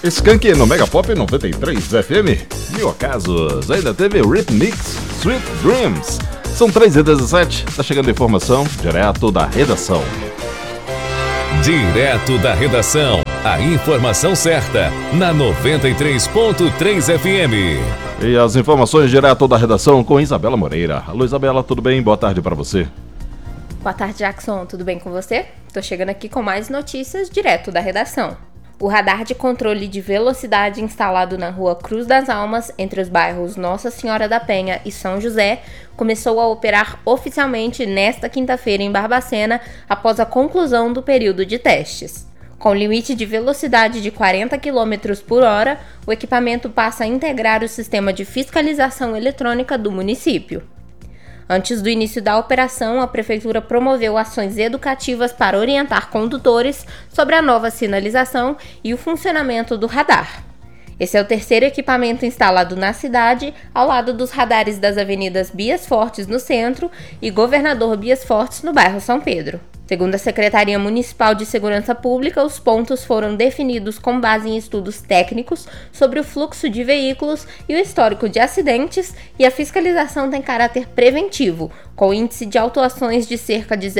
Skank no Mega Pop 93 FM. Mil acasos. Ainda teve Rhythm Mix, Sweet Dreams. São 3h17. Tá chegando a informação direto da redação. Direto da redação. A informação certa na 93.3 FM. E as informações direto da redação com Isabela Moreira. Alô, Isabela, tudo bem? Boa tarde para você. Boa tarde, Jackson. Tudo bem com você? Tô chegando aqui com mais notícias direto da redação. O radar de controle de velocidade instalado na rua Cruz das Almas, entre os bairros Nossa Senhora da Penha e São José, começou a operar oficialmente nesta quinta-feira em Barbacena, após a conclusão do período de testes. Com limite de velocidade de 40 km por hora, o equipamento passa a integrar o sistema de fiscalização eletrônica do município. Antes do início da operação, a Prefeitura promoveu ações educativas para orientar condutores sobre a nova sinalização e o funcionamento do radar. Esse é o terceiro equipamento instalado na cidade, ao lado dos radares das avenidas Bias Fortes no centro e Governador Bias Fortes no bairro São Pedro. Segundo a Secretaria Municipal de Segurança Pública, os pontos foram definidos com base em estudos técnicos sobre o fluxo de veículos e o histórico de acidentes, e a fiscalização tem caráter preventivo, com índice de autuações de cerca de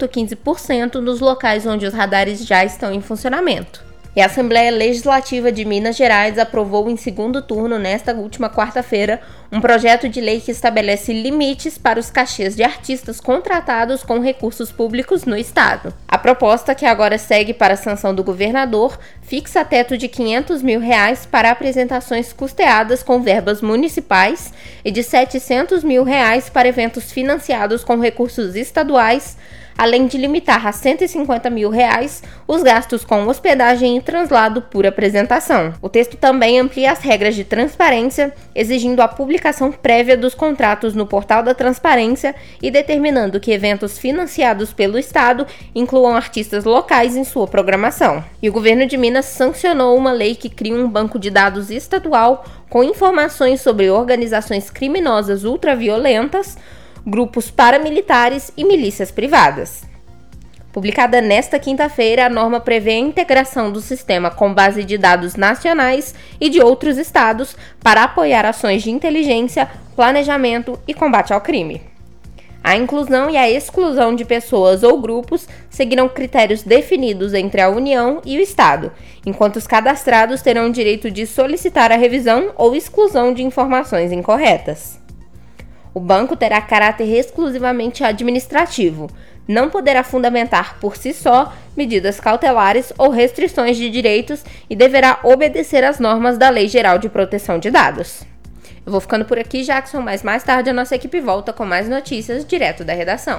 0,15% nos locais onde os radares já estão em funcionamento. E a Assembleia Legislativa de Minas Gerais aprovou em segundo turno, nesta última quarta-feira, um projeto de lei que estabelece limites para os cachês de artistas contratados com recursos públicos no estado. A proposta, que agora segue para a sanção do governador, fixa teto de R$500 mil para apresentações custeadas com verbas municipais e de R$700 mil para eventos financiados com recursos estaduais, além de limitar a R$150 mil os gastos com hospedagem e translado por apresentação. O texto também amplia as regras de transparência, exigindo a publicação prévia dos contratos no portal da transparência e determinando que eventos financiados pelo Estado incluam artistas locais em sua programação. E o governo de Minas sancionou uma lei que cria um banco de dados estadual com informações sobre organizações criminosas ultraviolentas, grupos paramilitares e milícias privadas. Publicada nesta quinta-feira, a norma prevê a integração do sistema com base de dados nacionais e de outros estados para apoiar ações de inteligência, planejamento e combate ao crime. A inclusão e a exclusão de pessoas ou grupos seguirão critérios definidos entre a União e o Estado, enquanto os cadastrados terão o direito de solicitar a revisão ou exclusão de informações incorretas. O banco terá caráter exclusivamente administrativo, não poderá fundamentar por si só medidas cautelares ou restrições de direitos e deverá obedecer às normas da Lei Geral de Proteção de Dados. Eu vou ficando por aqui, Jackson, mas mais tarde a nossa equipe volta com mais notícias direto da redação.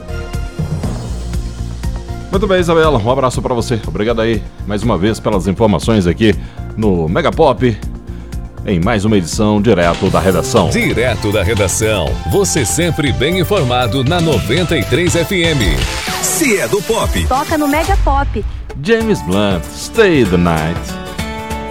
Muito bem, Isabela, um abraço para você. Obrigado aí mais uma vez pelas informações aqui no Mega Pop, em mais uma edição direto da redação. Direto da redação. Você sempre bem informado na 93 FM. Se é do pop, toca no Mega Pop. James Blunt, Stay the Night.